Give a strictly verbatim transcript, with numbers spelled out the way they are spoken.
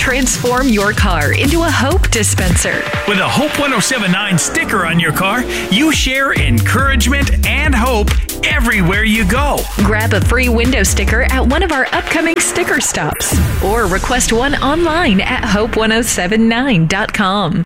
Transform your car into a Hope dispenser. With a Hope one oh seven point nine sticker on your car, you share encouragement and hope everywhere you go. Grab a free window sticker at one of our upcoming sticker stops or request one online at hope one oh seven nine dot com.